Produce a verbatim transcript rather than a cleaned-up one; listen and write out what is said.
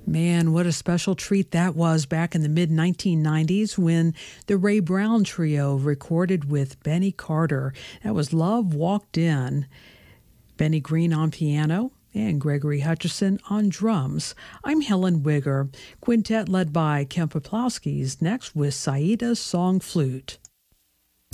Man, what a special treat that was back in the mid nineteen nineties when the Ray Brown Trio recorded with Benny Carter. That was Love Walked In. Benny Green on piano and Gregory Hutcherson on drums. I'm Helen Wigger. Quintet led by Ken Poplowski's next with Saida's Song Flute.